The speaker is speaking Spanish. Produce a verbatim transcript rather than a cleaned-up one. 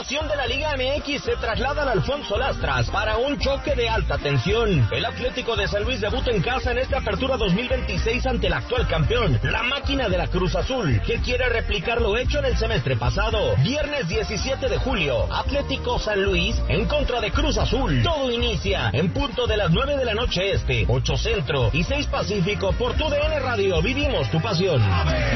información de la Liga M X se traslada al Alfonso Lastras para un choque de alta tensión. El Atlético de San Luis debuta en casa en esta apertura dos mil veintiséis ante el actual campeón, la máquina de la Cruz Azul, que quiere replicar lo hecho en el semestre pasado. Viernes diecisiete de julio, Atlético San Luis en contra de Cruz Azul. Todo inicia en punto de las nueve de la noche este, ocho centro y seis pacífico por tu D N Radio. Vivimos tu pasión.